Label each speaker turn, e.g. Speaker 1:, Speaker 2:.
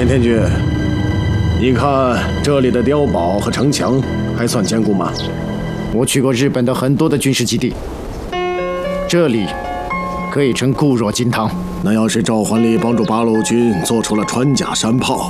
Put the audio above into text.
Speaker 1: 前田君，你看这里的碉堡和城墙还算坚固吗？
Speaker 2: 我去过日本的很多的军事基地，这里可以称固若金汤。
Speaker 1: 那要是赵桓力帮助八路军做出了穿甲山炮，